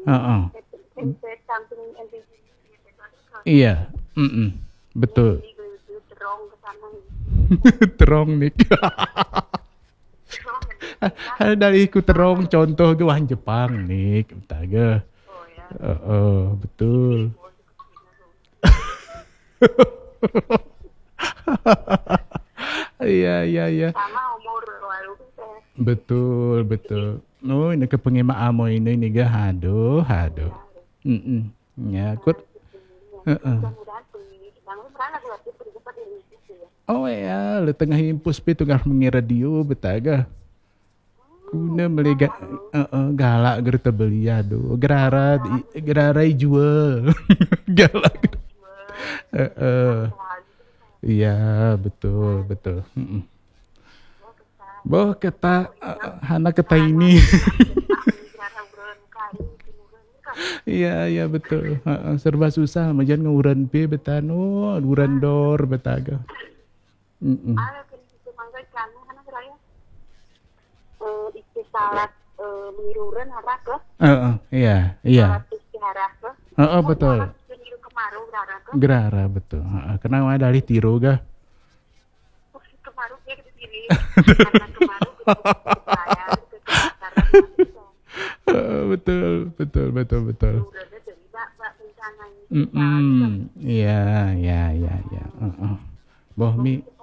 Heeh. Ente samping ente gitu kan. Iya. Mm-mm. Betul. Jadi gue terong ke sana Terong nih. terong kan. Dari ku terong contoh ke wah Jepang nih, taga. Oh ya, Betul. ibu juga kesini tuh. Iya, iya, iya. Sama umur lalu kan Betul, betul. Oh, ini ke pengema amo ini ga aduh, aduh. ya Mm-mm. Ya, kut. Heeh. mudah-mudahan bangun berana lagi cepat ini gitu ya. Oh ya, le tengah impus pi tengah mengira radio betaga. Kuna meliga Kalau galak gerta beli aduh. Gerara galak gerara jual. Galak. jual Heeh. galak selalu itu Iya, betul, kan betul. Mm-mm. ya kesal Boh kata oh iya anak kata karena ini. Pak negara bulan kali kemudian kan Iya, iya betul. Serba susah, majan ngeureun pi betan. Oh, ureun dor betaga. Mm-mm. ada kan itu mangga kamu karena saya istisalat miruran harap ke Iya, iya. salat istihara ke oh Betul. nyarat miru kemaru harap ke Gerara betul. Kenapa dari tiru ga? kemaru dia ke diri karena kemaru ke saya ke kebakaran bisa Betul, betul, betul, betul. mirurannya dari bak bencana ini salah juga Iya, iya, iya, iya. Boh mi